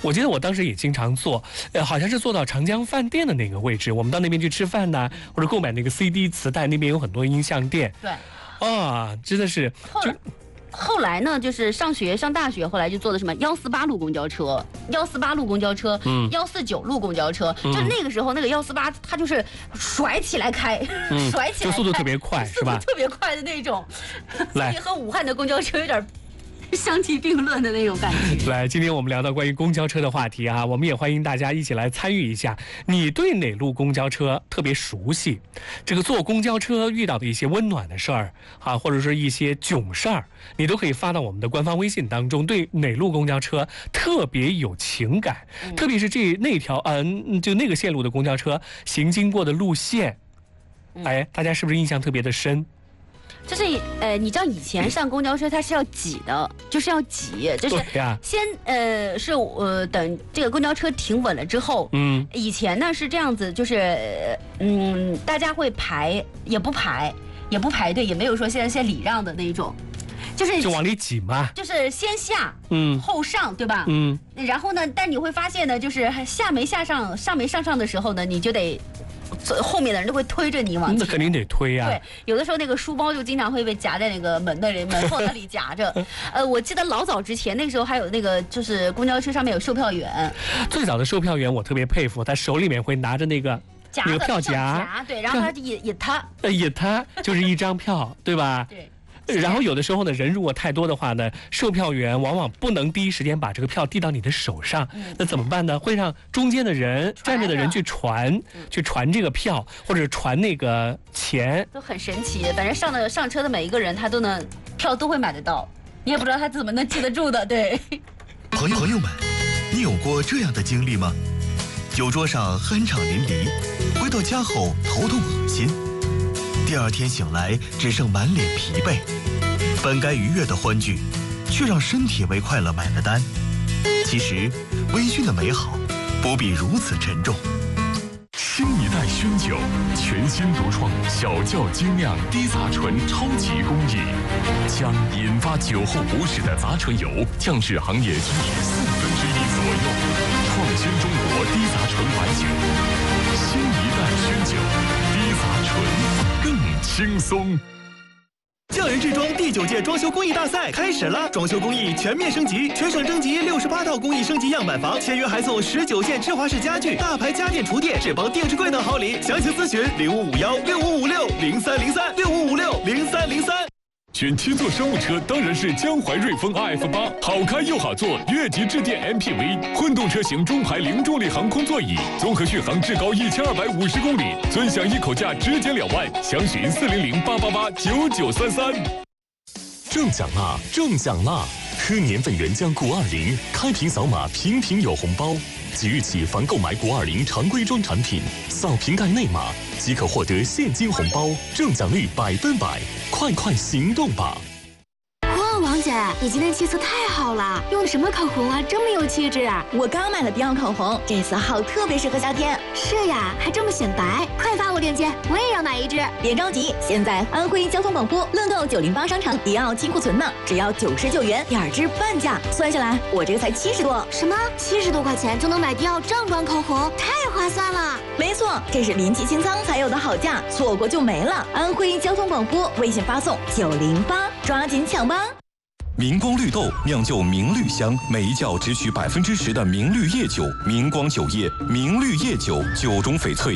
我记得我当时也经常坐，好像是坐到长江饭店的那个位置，我们到那边去吃饭呐，或者购买那个 CD 磁带，那边有很多音像店。 对， 真的是后来呢，就是上大学，后来就坐的什么148路公交车，148路公交车，149路公交车，就那个时候那个148，它就是甩起来开，甩起来开， 就速度特别快，是吧？ 速度特别快的那种， 来， 所以和武汉的公交车有点相提并论的那种感觉。 来，今天我们聊到关于公交车的话题啊，我们也欢迎大家一起来参与一下。你对哪路公交车特别熟悉？这个坐公交车遇到的一些温暖的事儿啊，或者是一些囧事儿，你都可以发到我们的官方微信当中。对哪路公交车特别有情感？特别是那条就那个线路的公交车行经过的路线，大家是不是印象特别的深？ 就是你知道以前上公交车它是要挤的，就是要挤，就是先等这个公交车停稳了之后，以前呢是这样子，就是大家会排，也不排队，也没有说现在先礼让的那一种，就往里挤嘛， 就是先下后上，对吧？然后呢，但你会发现呢，就是下没下上，上没上上的时候呢，你就得。后面的人都会推着你往前， 那肯定得推啊。 对，有的时候那个书包就经常会被夹在那个门缝那里夹着。我记得老早之前那个时候还有那个，就是公交车上面有售票员。 最早的售票员我特别佩服，他手里面会拿着那个票夹， 对，然后他引他就是一张票，对吧？ 对。 然后有的时候呢，人如果太多的话呢，售票员往往不能第一时间把这个票递到你的手上，那怎么办呢？会让中间的人站着的人去传这个票，或者传那个钱， 都很神奇。反正上车的每一个人，他票都会买得到，你也不知道他怎么能记得住的。对， 朋友们，你有过这样的经历吗？酒桌上酣畅淋漓，回到家后头痛恶心。第二天醒来，只剩满脸疲惫，本该愉悦的欢聚，却让身体为快乐买了单。其实，微醺的美好，不必如此沉重。 新一代熏酒，全新独创小窖精酿低杂醇超级工艺，将引发酒后不适的杂醇油降至行业均值1/4左右，创新中国低杂醇白酒。新一代熏酒，低杂醇。更轻松。 匠人制装第9届装修工艺大赛开始了，装修工艺全面升级，全省征集68套工艺升级样板房，签约还送19件芝华士家具、大牌家电厨电、智邦电视柜等好礼。详情咨询05516556030365560303。 选七座商务车当然是江淮瑞风 RF8， 好开又好坐，越级致电 MPV， 混动车型中排零重力航空座椅，综合续航至高1250公里，尊享一口价直减2万，详询400-888-9933。中奖啦！喝年份原浆谷20，开瓶扫码瓶有红包。即日起，凡购买谷20常规装产品，扫瓶盖内码即可获得现金红包，中奖率100%，快行动吧！ 哇，王姐，你今天气色太好了，用的什么口红啊，这么有气质啊！ 我刚买了迪奥口红，这色号特别适合夏天。 是呀，还这么显白，快发我链接，我也要买一支。 别着急，现在安徽交通广播乐购908商场迪奥金库存呢，只要99元，2支半价，算下来我这个才70多。 什么？70多块钱就能买迪奥正装口红，太划算了！ 没错，这是临期清仓才有的好价，错过就没了。安徽交通广播微信发送908，抓紧抢吧！ 明光绿豆酿就明绿香，每一窖只取10%的明绿叶酒，明光酒业明绿叶酒，酒中翡翠。